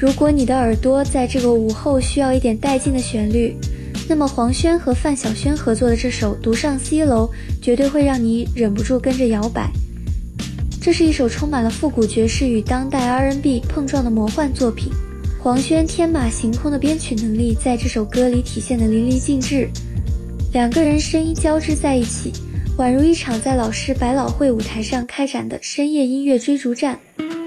如果你的耳朵在这个午后需要一点带劲的旋律，那么黄轩和范晓萱合作的这首《独上 C 楼》绝对会让你忍不住跟着摇摆。这是一首充满了复古爵士与当代 R&B 碰撞的魔幻作品，黄轩天马行空的编曲能力在这首歌里体现得淋漓尽致，两个人声音交织在一起，宛如一场在老式百老汇舞台上开展的深夜音乐追逐战。